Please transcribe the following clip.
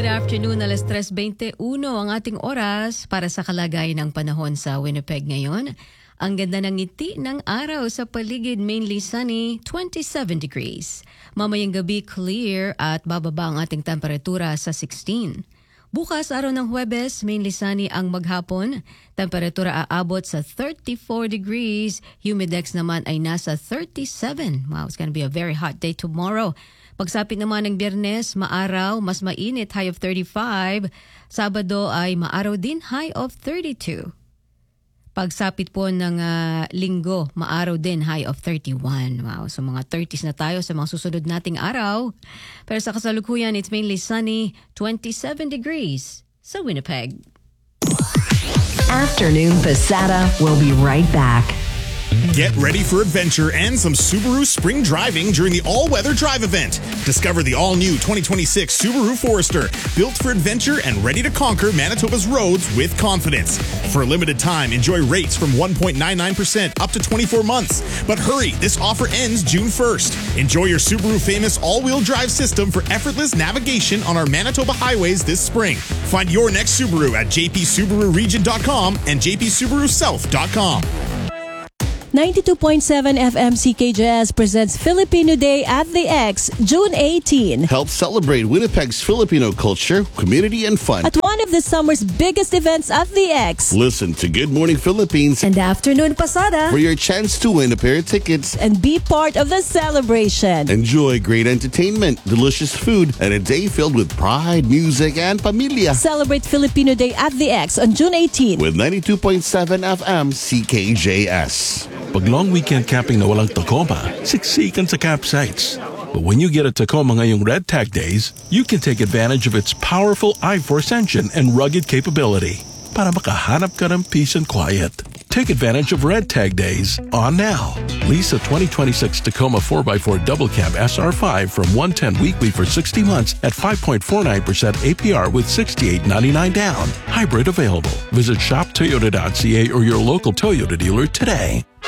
afternoon, 3:21 ang ating oras para sa kalagayan ng panahon sa Winnipeg ngayon. Ang ganda ng ngiti ng araw sa paligid, mainly sunny, 27 degrees. Mamayang gabi clear at bababa ang ating temperatura sa 16. Bukas araw ng Huwebes, mainly sunny ang maghapon. Temperatura aabot sa 34 degrees. Humidex naman ay nasa 37. Wow, it's gonna be a very hot day tomorrow. Pagsapit naman ng Biyernes, maaraw, mas mainit, high of 35. Sabado ay maaraw din, high of 32. Pagsapit po ng Linggo, maaraw din, high of 31. Wow, so mga 30s na tayo sa mga susunod nating araw. Pero sa kasalukuyan, it's mainly sunny, 27 degrees sa Winnipeg. Afternoon Pasada will be right back. Get ready for adventure and some Subaru spring driving during the all-weather drive event. Discover the all-new 2026 Subaru Forester, built for adventure and ready to conquer Manitoba's roads with confidence. For a limited time, enjoy rates from 1.99% up to 24 months. But hurry, this offer ends June 1st. Enjoy your Subaru famous all-wheel drive system for effortless navigation on our Manitoba highways this spring. Find your next Subaru at jpsubaruregion.com and jpsubarusouth.com. 92.7 FM CKJS presents Filipino Day at the X, June 18. Help celebrate Winnipeg's Filipino culture, community, and fun. At one of the summer's biggest events at the X. Listen to Good Morning Philippines and Afternoon Pasada for your chance to win a pair of tickets and be part of the celebration. Enjoy great entertainment, delicious food, and a day filled with pride, music, and pamilya. Celebrate Filipino Day at the X on June 18 with 92.7 FM CKJS. Pag long weekend camping na walang Tacoma, siksikan sa campsites. But when you get a Tacoma ngayong Red Tag Days, you can take advantage of its powerful I-Force engine and rugged capability para makahanap ka ng peace and quiet. Take advantage of Red Tag Days on now. Lease a 2026 Tacoma 4x4 Double Cab SR5 from $110 weekly for 60 months at 5.49% APR with $68.99 down. Hybrid available. Visit shoptoyota.ca or your local Toyota dealer today.